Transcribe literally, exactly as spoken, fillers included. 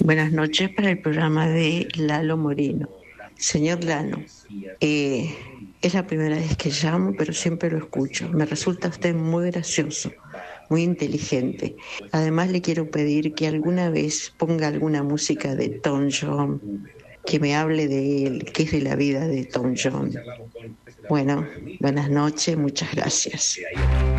Buenas noches para el programa de Lalo Moreno. Señor Lalo, eh, es la primera vez que llamo, pero siempre lo escucho. Me resulta usted muy gracioso, muy inteligente. Además, le quiero pedir que alguna vez ponga alguna música de Tom Jones, que me hable de él, que es de la vida de Tom Jones. Bueno, buenas noches, muchas gracias.